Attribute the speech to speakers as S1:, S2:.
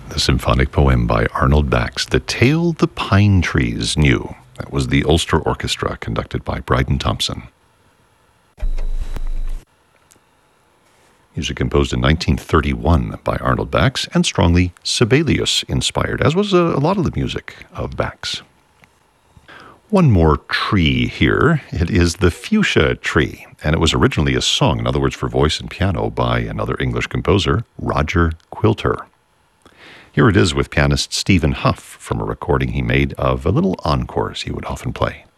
S1: The symphonic poem by Arnold Bax, The Tale the Pine Trees Knew. That was the Ulster Orchestra, conducted by Bryden Thompson. Music composed in 1931 by Arnold Bax and strongly Sibelius-inspired, as was a lot of the music of Bax. One more tree here. It is the fuchsia tree, and it was originally a song, in other words, for voice and piano by another English composer, Roger Quilter. Here it is with pianist Stephen Huff from a recording he made of a little encores he would often play.